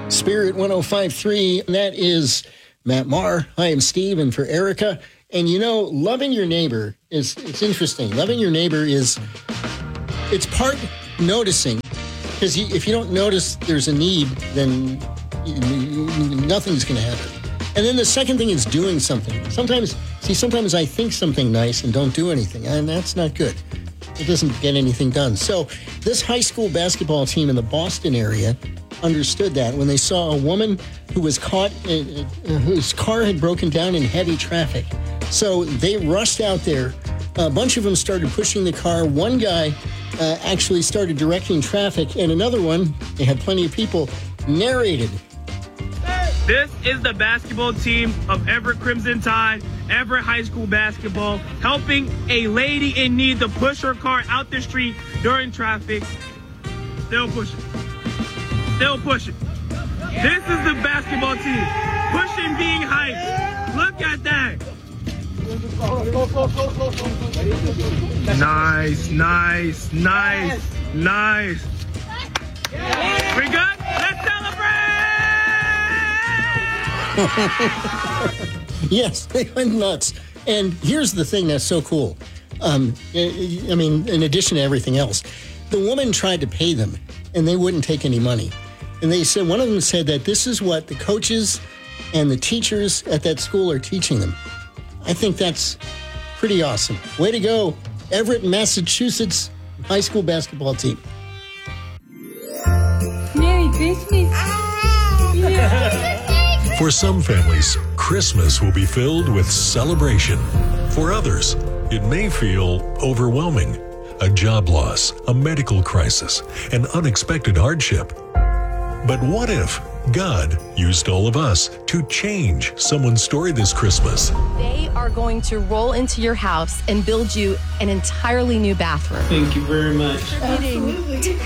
Spirit 105.3, and that is Matt Maher. I am Steve, and for Erica. And you know, loving your neighbor it's interesting. Loving your neighbor it's part noticing, because if you don't notice there's a need, then nothing's going to happen. And then the second thing is doing something. Sometimes I think something nice and don't do anything, and that's not good. It doesn't get anything done. So this high school basketball team in the Boston area understood that when they saw a woman who was caught, whose car had broken down in heavy traffic. So they rushed out there. A bunch of them started pushing the car. One guy actually started directing traffic, and another one, they had plenty of people, narrated. This is the basketball team of Everett Crimson Tide, Everett High School basketball, helping a lady in need to push her car out the street during traffic. Still pushing. Still pushing. This is the basketball team. Pushing, being hyped. Look at that. Nice. We good? Let's celebrate! Yes, they went nuts. And here's the thing that's so cool. I mean, in addition to everything else, the woman tried to pay them, and they wouldn't take any money. And they said, one of them said that this is what the coaches and the teachers at that school are teaching them. I think that's pretty awesome. Way to go, Everett, Massachusetts high school basketball team. Merry Christmas. For some families, Christmas will be filled with celebration. For others, it may feel overwhelming. A job loss, a medical crisis, an unexpected hardship. But what if God used all of us to change someone's story this Christmas? They are going to roll into your house and build you an entirely new bathroom. Thank you very much. Getting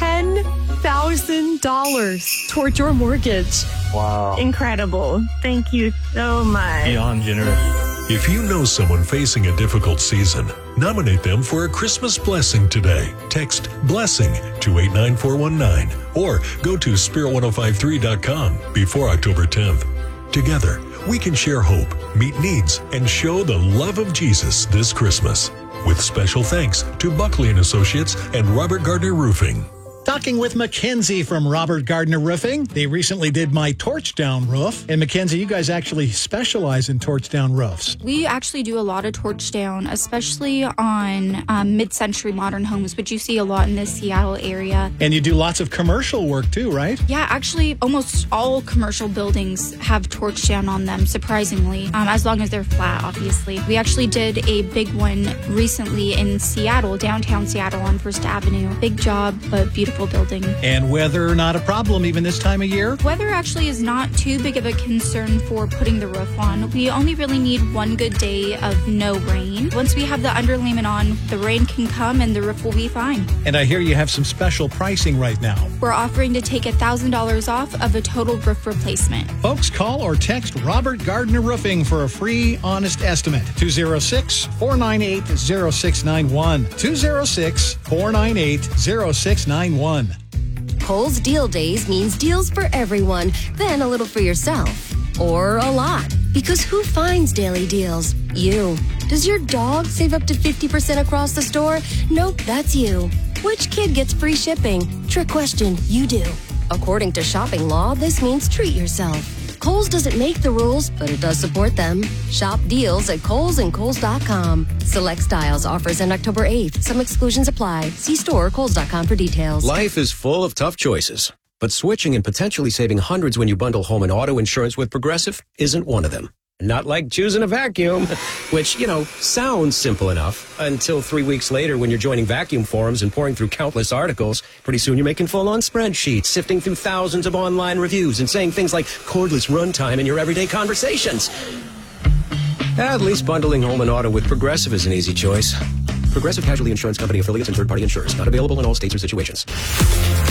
$10,000 toward your mortgage. Wow. Incredible. Thank you so much. Beyond generous. If you know someone facing a difficult season, nominate them for a Christmas blessing today. Text BLESSING to 89419 or go to spirit1053.com before October 10th. Together, we can share hope, meet needs, and show the love of Jesus this Christmas. With special thanks to Buckley & Associates and Robert Gardner Roofing. Talking with Mackenzie from Robert Gardner Roofing. They recently did my torch down roof. And Mackenzie, you guys actually specialize in torch down roofs. We actually do a lot of torch down, especially on mid-century modern homes, which you see a lot in the Seattle area. And you do lots of commercial work too, right? Yeah, actually almost all commercial buildings have torch down on them, surprisingly, as long as they're flat, obviously. We actually did a big one recently in Seattle, downtown Seattle on First Avenue. Big job, but beautiful building. And weather not a problem even this time of year? Weather actually is not too big of a concern for putting the roof on. We only really need one good day of no rain. Once we have the underlayment on, the rain can come and the roof will be fine. And I hear you have some special pricing right now. We're offering to take $1,000 off of a total roof replacement. Folks, call or text Robert Gardner Roofing for a free, honest estimate. 206-498-0691. 206-498-0691. Kohl's Deal Days means deals for everyone, then a little for yourself. Or a lot. Because who finds daily deals? You. Does your dog save up to 50% across the store? Nope, that's you. Which kid gets free shipping? Trick question, you do. According to shopping law, this means treat yourself. Kohl's doesn't make the rules, but it does support them. Shop deals at Kohl's and Kohl's.com. Select styles offers end October 8th. Some exclusions apply. See store or Kohl's.com for details. Life is full of tough choices, but switching and potentially saving hundreds when you bundle home and auto insurance with Progressive isn't one of them. Not like choosing a vacuum, which, sounds simple enough until 3 weeks later when you're joining vacuum forums and pouring through countless articles. Pretty soon you're making full-on spreadsheets, sifting through thousands of online reviews and saying things like cordless runtime in your everyday conversations. At least bundling home and auto with Progressive is an easy choice. Progressive Casualty Insurance Company affiliates and third-party insurers. Not available in all states or situations.